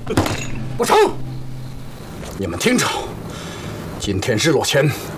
不成！你们听着，今天日落前